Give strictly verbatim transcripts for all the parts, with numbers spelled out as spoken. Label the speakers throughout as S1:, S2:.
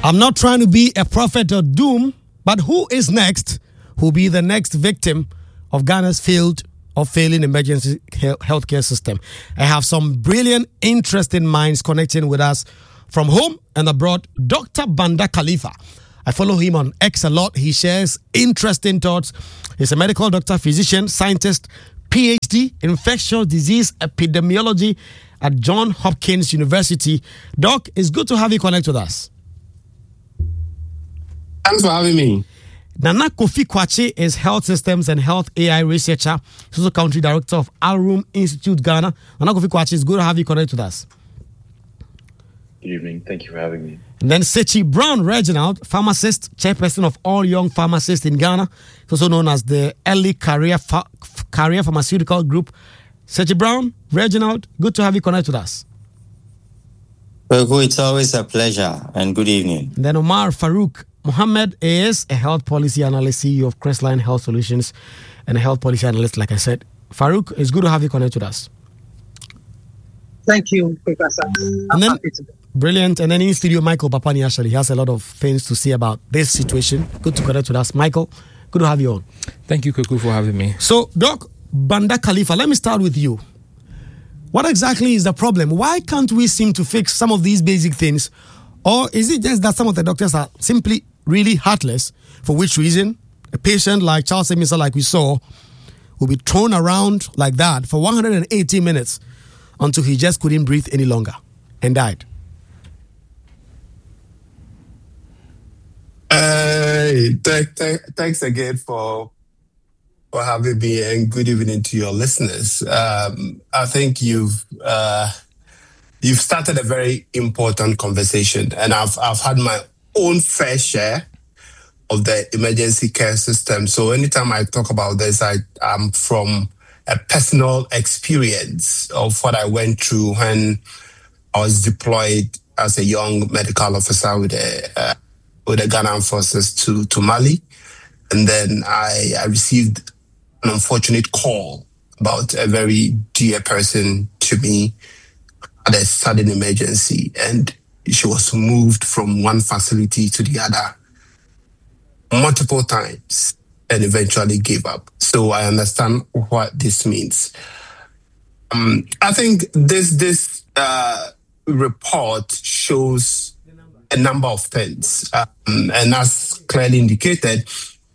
S1: I'm not trying to be a prophet of doom, but who is next? Who will be the next victim of Ghana's failed or failing emergency healthcare system? I have some brilliant, interesting minds connecting with us from home and abroad. Doctor Banda Khalifa. I follow him on X a lot. He shares interesting thoughts. He's a medical doctor, physician, scientist, P H D, infectious disease epidemiology at Johns Hopkins University. Doc, it's good to have you connect with us.
S2: Thanks for having me.
S1: Nana Kofi Kwache is health systems and health A I researcher. He's also country director of Alrum Institute Ghana. Nana Kofi Kwache, it's good to have you connect with us.
S3: Good evening. Thank you for having me.
S1: And then Sechi Brown Reginald, pharmacist, chairperson of All Young Pharmacists in Ghana. He's also known as the Early Career Ph- Career Pharmaceutical Group. Sechi Brown Reginald, good to have you connect with us.
S4: Well, it's always a pleasure, and good evening.
S1: And then Omar Farouk Mohammed is a health policy analyst, C E O of Crestline Health Solutions, and a health policy analyst, like I said. Farouk, it's good to have you connect with us.
S5: Thank you, Professor.
S1: And then, brilliant. And then in studio, Michael Papani actually has a lot of things to say about this situation. Good to connect with us. Michael, good to have you on.
S6: Thank you, Kuku, for having me.
S1: So, Doc Banda Khalifa, let me start with you. What exactly is the problem? Why can't we seem to fix some of these basic things? Or is it just that some of the doctors are simply really heartless? For which reason? A patient like Charles Emisa, like we saw, will be thrown around like that for one hundred eighty minutes until he just couldn't breathe any longer and died.
S2: Uh, th- th- thanks again for for having me, and good evening to your listeners. Um, I think you've uh, you've started a very important conversation, and I've I've had my own fair share of the emergency care system. So anytime I talk about this, I am from a personal experience of what I went through when I was deployed as a young medical officer with the uh, with the Ghana Armed Forces to to Mali, and then I, I received an unfortunate call about a very dear person to me had a sudden emergency, and she was moved from one facility to the other multiple times and eventually gave up. So I understand what this means. Um, I think this this uh, report shows a number of things, um, and as clearly indicated,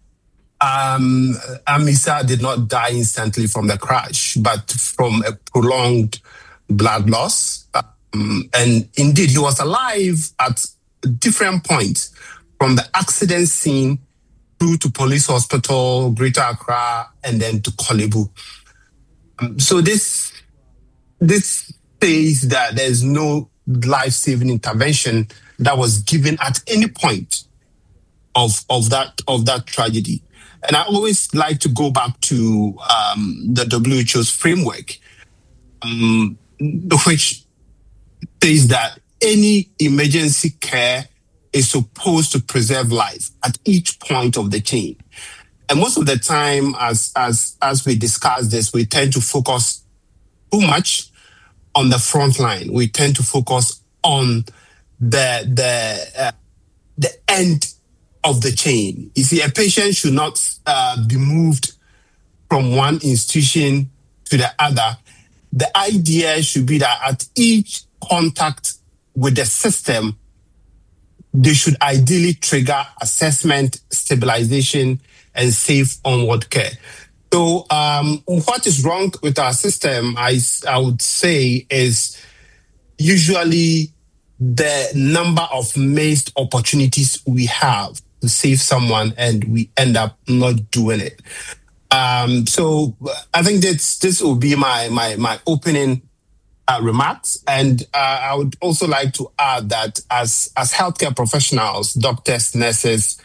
S2: um, Amisa did not die instantly from the crash, but from a prolonged blood loss. Um, and indeed, he was alive at different points, from the accident scene through to police hospital, Greater Accra, and then to Korle Bu. Um, so this this says that there's no life-saving intervention that was given at any point of of that of that tragedy. And I always like to go back to um, the W H O's framework, um, which says that any emergency care is supposed to preserve life at each point of the chain. And most of the time, as as as we discuss this, we tend to focus too much on the front line. We tend to focus on the the uh, the end of the chain. You see, a patient should not uh, be moved from one institution to the other. The idea should be that at each contact with the system, they should ideally trigger assessment, stabilization, and safe onward care. So um, what is wrong with our system, I, I would say, is usually the number of missed opportunities we have to save someone, and we end up not doing it. Um, so I think this this will be my my my opening uh, remarks, and uh, I would also like to add that as as healthcare professionals, doctors, nurses,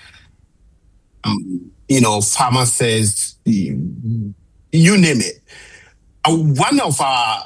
S2: um, you know, pharmacists, you, you name it, uh, one of our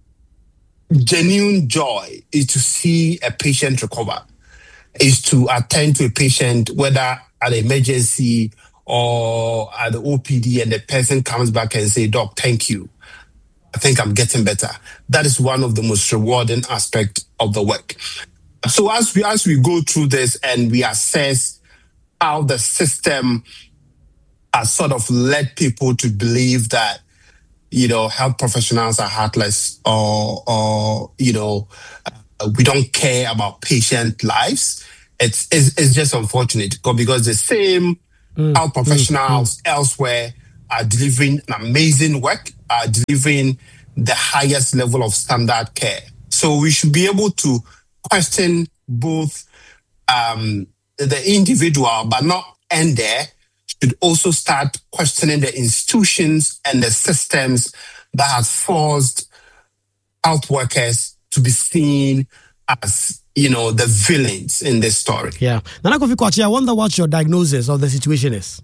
S2: genuine joy is to see a patient recover, is to attend to a patient, whether at emergency or at the O P D, and the person comes back and say, "Doc, thank you. I think I'm getting better." That is one of the most rewarding aspects of the work. so as we as we go through this and we assess how the system has sort of led people to believe that, you know, health professionals are heartless, or, or you know, uh, we don't care about patient lives. It's, it's, it's just unfortunate because the same mm, health professionals mm, mm. elsewhere are delivering an amazing work, are delivering the highest level of standard care. So we should be able to question both um, the individual, but not end there. Should also start questioning the institutions and the systems that have forced health workers to be seen as, you know, the villains in this story.
S1: Yeah. Nana Kofi Kwakye, I wonder what your diagnosis of the situation is.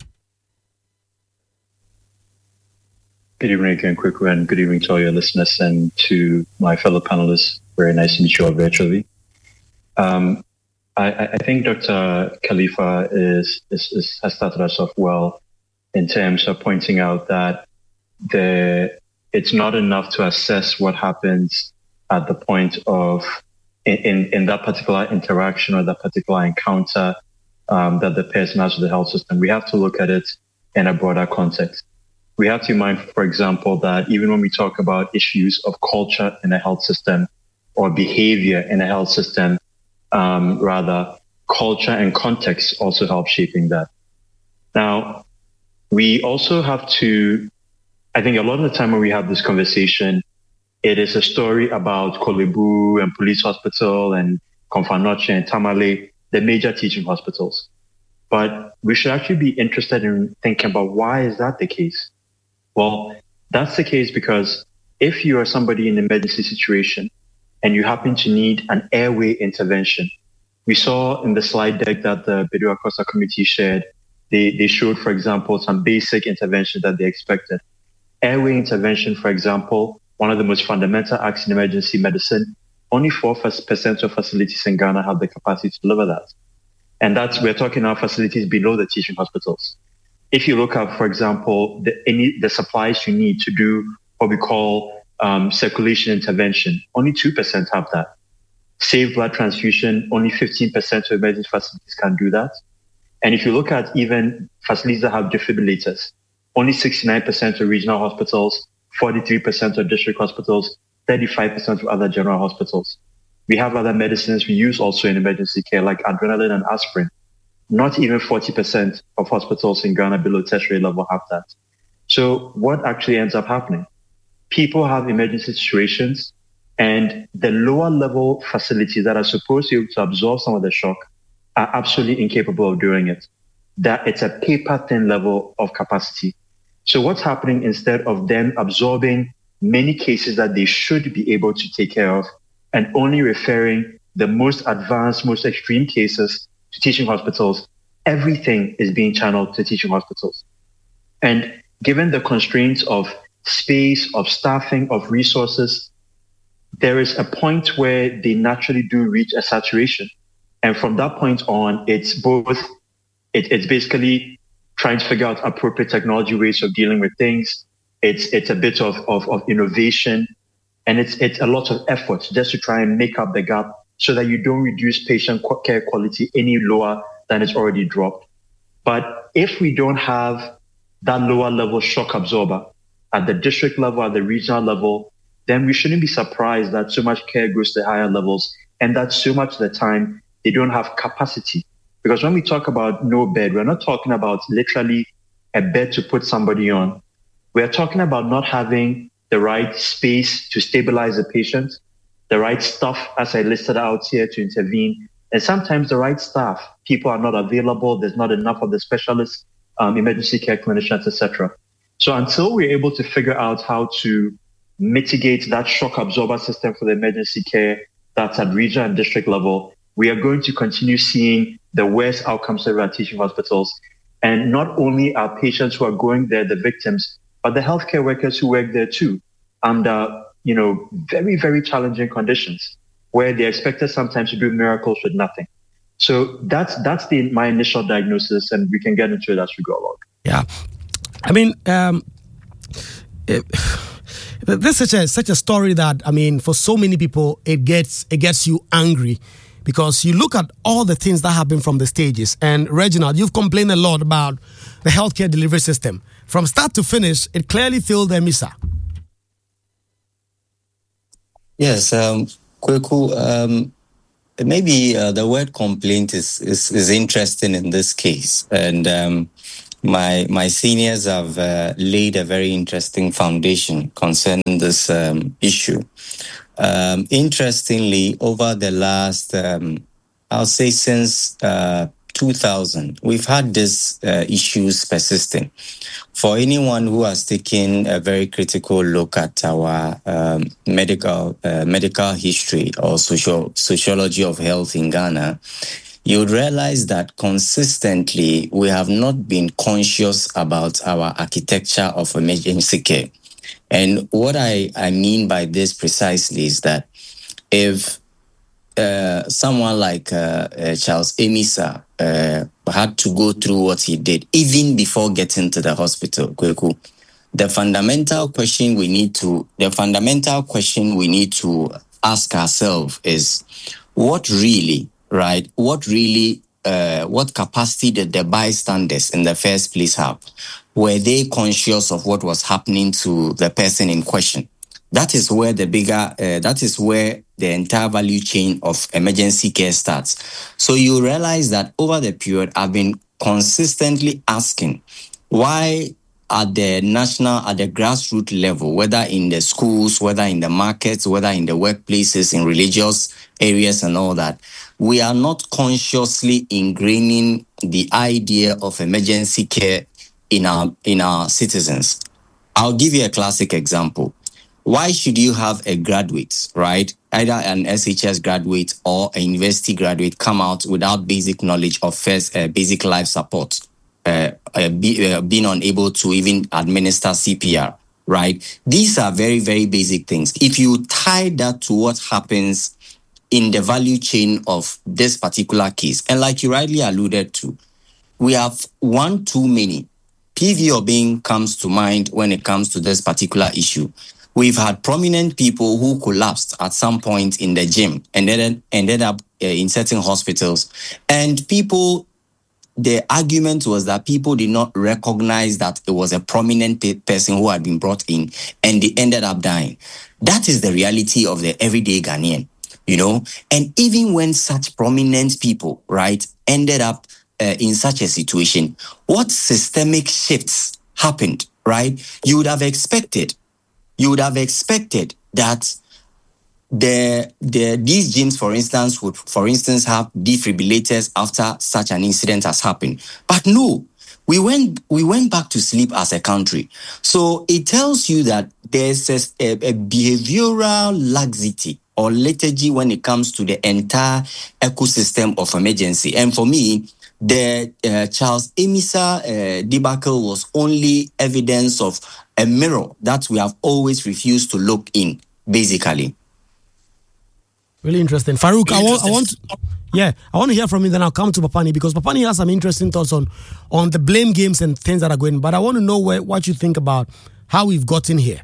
S3: Good evening again, Kweku, and good evening to all your listeners and to my fellow panelists. Very nice to meet you all virtually. Um, I, I think Doctor Khalifa is, is, is has started us off well in terms of pointing out that the it's not enough to assess what happens at the point of in, in, in that particular interaction or that particular encounter um, that the person has with the health system. We have to look at it in a broader context. We have to mind, for example, that even when we talk about issues of culture in a health system or behavior in a health system, um, rather, culture and context also help shaping that. Now, we also have to, I think a lot of the time when we have this conversation, it is a story about Korle Bu and Police Hospital and Komfo Anokye and Tamale, the major teaching hospitals. But we should actually be interested in thinking about why is that the case? Well, that's the case because if you are somebody in an emergency situation and you happen to need an airway intervention, we saw in the slide deck that the Badu Akosa committee shared, they, they showed, for example, some basic interventions that they expected. Airway intervention, for example, one of the most fundamental acts in emergency medicine, only four percent of facilities in Ghana have the capacity to deliver that. And that's, we're talking about facilities below the teaching hospitals. If you look at, for example, the, any, the supplies you need to do what we call um, circulation intervention, only two percent have that. Safe blood transfusion, only fifteen percent of emergency facilities can do that. And if you look at even facilities that have defibrillators, only sixty-nine percent of regional hospitals, forty-three percent of district hospitals, thirty-five percent of other general hospitals. We have other medicines we use also in emergency care, like adrenaline and aspirin. Not even forty percent of hospitals in Ghana below tertiary level have that. So what actually ends up happening? People have emergency situations and the lower level facilities that are supposed to be able to absorb some of the shock are absolutely incapable of doing it. That it's a paper thin level of capacity. So what's happening, instead of them absorbing many cases that they should be able to take care of and only referring the most advanced, most extreme cases to teaching hospitals, everything is being channeled to teaching hospitals. And given the constraints of space, of staffing, of resources, there is a point where they naturally do reach a saturation. And from that point on, it's both, it, it's basically trying to figure out appropriate technology ways of dealing with things. It's it's a bit of, of, of innovation, and it's it's a lot of effort just to try and make up the gap so that you don't reduce patient care quality any lower than it's already dropped. But if we don't have that lower level shock absorber at the district level, at the regional level, then we shouldn't be surprised that so much care goes to higher levels and that so much of the time they don't have capacity. Because when we talk about no bed, we're not talking about literally a bed to put somebody on. We're talking about not having the right space to stabilize the patient, the right stuff, as I listed out here, to intervene, and sometimes the right staff. People are not available. There's not enough of the specialists, um, emergency care clinicians, et cetera. So until we're able to figure out how to mitigate that shock absorber system for the emergency care that's at regional and district level, we are going to continue seeing the worst outcomes of our teaching hospitals. And not only are patients who are going there the victims, but the healthcare workers who work there too, under, you know, very, very challenging conditions where they're expected sometimes to do miracles with nothing. So that's that's the my initial diagnosis, and we can get into it as we go along.
S1: Yeah, I mean, um, it, this is such a such a story that, I mean, for so many people, it gets it gets you angry, because you look at all the things that happen from the stages. And Reginald, you've complained a lot about the healthcare delivery system. From start to finish, it clearly failed EMISA.
S4: Yes, um, Kweku, um, maybe uh, the word complaint is, is, is interesting in this case. And um, my my seniors have uh, laid a very interesting foundation concerning this um, issue. Um, interestingly, over the last, um, I'll say since uh, two thousand, we've had these uh, issues persisting. For anyone who has taken a very critical look at our um, medical uh, medical history or social sociology of health in Ghana, you would realize that consistently we have not been conscious about our architecture of emergency care. And what I, I mean by this precisely is that if uh, someone like uh, uh, Charles EMISA uh, had to go through what he did, even before getting to the hospital, Kweku, the fundamental question we need to the fundamental question we need to ask ourselves is what really, right? What really, uh, what capacity did the bystanders in the first place have? Were they conscious of what was happening to the person in question? That is where the bigger, uh, that is where the entire value chain of emergency care starts. So you realize that over the period, I've been consistently asking why at the national, at the grassroots level, whether in the schools, whether in the markets, whether in the workplaces, in religious areas and all that, we are not consciously ingraining the idea of emergency care in our in our citizens. I'll give you a classic example. Why should you have a graduate, right, either an S H S graduate or a university graduate, come out without basic knowledge of first uh, basic life support, uh, uh, be, uh, being unable to even administer C P R, right? These are very, very basic things. If you tie that to what happens in the value chain of this particular case, and like you rightly alluded to, we have one too many. P V Obeng comes to mind when it comes to this particular issue. We've had prominent people who collapsed at some point in the gym and then ended up uh, in certain hospitals. And people, the argument was that people did not recognize that it was a prominent pe- person who had been brought in and they ended up dying. That is the reality of the everyday Ghanaian, you know. And even when such prominent people, right, ended up uh, in such a situation, what systemic shifts happened, right? You would have expected You would have expected that the, the these gyms, for instance, would, for instance, have defibrillators after such an incident has happened. But no, we went we went back to sleep as a country. So it tells you that there's a, a, a behavioral laxity or lethargy when it comes to the entire ecosystem of emergency. And for me, the uh, Charles EMISA uh, debacle was only evidence of a mirror that we have always refused to look in, basically.
S1: Really interesting. Farouk, really I, want, I want, yeah, I want to hear from you, then I'll come to Papani, because Papani has some interesting thoughts on, on the blame games and things that are going, but I want to know where, what you think about how we've gotten here.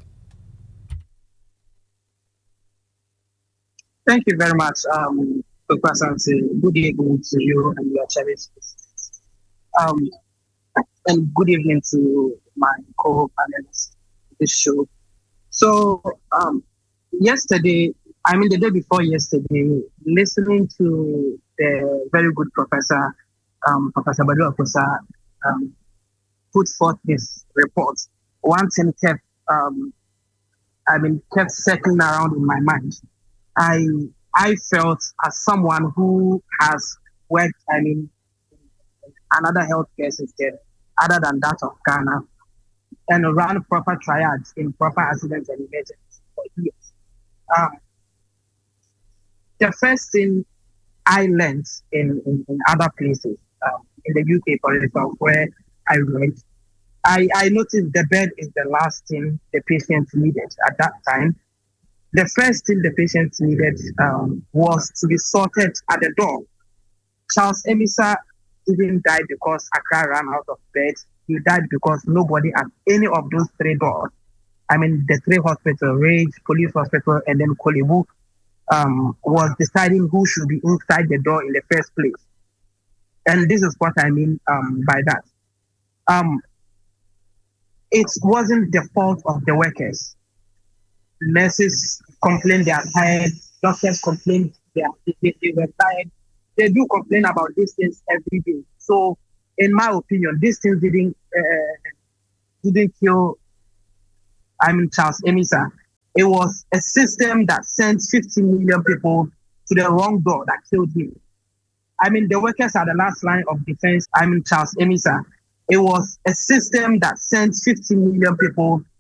S5: Thank you very much, um, Professor. Good evening to you and your cherish. Um, and good evening to my co-panelists on this show. So, um, yesterday, I mean the day before yesterday, listening to the very good professor, um, Professor Badu Akosa, um, put forth his report, one thing kept, um, I mean, kept circling around in my mind. I I felt as someone who has worked, I mean, in another healthcare system other than that of Ghana, and run proper triads in proper accidents and emergencies for years. Um, the first thing I learned in, in, in other places, um, in the U K, for example, where I read, I, I noticed the bed is the last thing the patient needed at that time. The first thing the patient needed um, was to be sorted at the door. Charles EMISA didn't die because Accra ran out of beds. He died because nobody at any of those three doors, I mean, the three hospitals, Rage, Police Hospital, and then Kolebu, um, was deciding who should be inside the door in the first place. And this is what I mean um, by that. Um, it wasn't the fault of the workers. Nurses complained they are tired. Doctors complained they, are, they, they were tired. They do complain about these things every day. So, in my opinion, these things didn't uh, didn't kill. I mean, Charles Emisa. It was a system that sent fifty million people to the wrong door that killed him. I mean, the workers are the last line of defense. I mean, Charles Emisa. It was a system that sent fifty million people